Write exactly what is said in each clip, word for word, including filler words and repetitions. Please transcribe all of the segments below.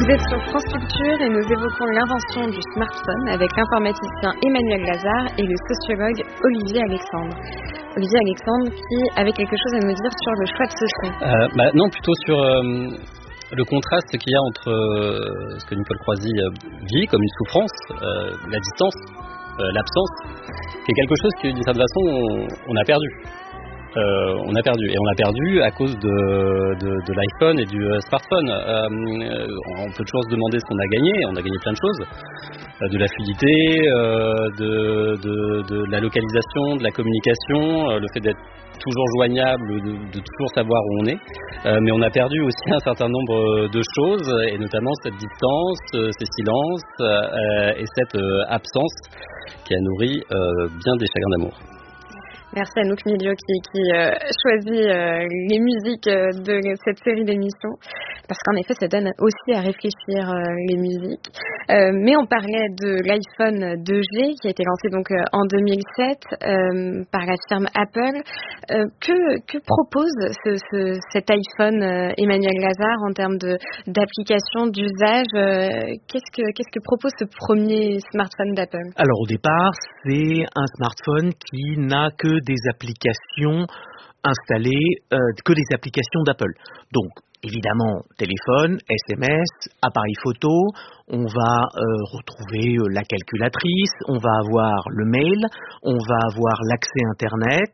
Vous êtes sur France Culture et nous évoquons l'invention du smartphone avec l'informaticien Emmanuel Lazare et le sociologue Olivier Alexandre. Olivier Alexandre qui avait quelque chose à nous dire sur le choix de ce son. Euh, bah, non, plutôt sur euh, le contraste qu'il y a entre euh, ce que Nicole Croisy euh, vit comme une souffrance, euh, la distance, euh, l'absence, qui est quelque chose que d'une certaine façon on, on a perdu. Euh, on a perdu et on l'a perdu à cause de, de, de l'iPhone et du euh, smartphone. Euh, on peut toujours se demander ce qu'on a gagné. On a gagné plein de choses, euh, de la fluidité, euh, de, de, de la localisation, de la communication, euh, le fait d'être toujours joignable, de, de toujours savoir où on est. Euh, mais on a perdu aussi un certain nombre de choses, et notamment cette distance, euh, ces silences euh, et cette euh, absence qui a nourri euh, bien des chagrins d'amour. Merci à Anouk Milio qui, qui euh, choisit euh, les musiques euh, de cette série d'émissions, parce qu'en effet ça donne aussi à réfléchir euh, les musiques. Euh, mais on parlait de l'iPhone deux G qui a été lancé donc euh, en deux mille sept euh, par la firme Apple. Euh, que, que propose ce, ce, cet iPhone euh, Emmanuel Lazare en termes de, d'application, d'usage euh, qu'est-ce que, qu'est-ce que propose ce premier smartphone d'Apple? Alors au départ, c'est un smartphone qui n'a que des applications installées, euh, que des applications d'Apple. Donc évidemment, téléphone, S M S, appareil photo, on va euh, retrouver la calculatrice, on va avoir le mail, on va avoir l'accès Internet,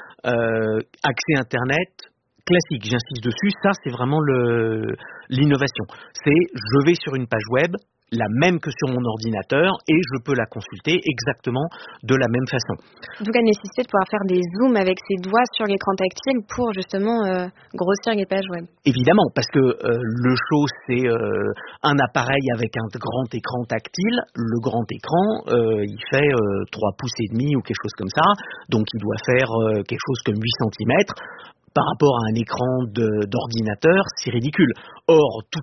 euh, accès Internet classique, j'insiste dessus, ça c'est vraiment le, l'innovation. C'est je vais sur une page web, la même que sur mon ordinateur, et je peux la consulter exactement de la même façon. Donc la nécessité de pouvoir faire des zooms avec ses doigts sur l'écran tactile pour justement euh, grossir les pages web. Évidemment, parce que euh, le show c'est euh, un appareil avec un grand écran tactile. Le grand écran, euh, il fait euh, trois pouces et demi ou quelque chose comme ça, donc il doit faire euh, quelque chose comme huit centimètres. Par rapport à un écran de, d'ordinateur, c'est ridicule. Or, tout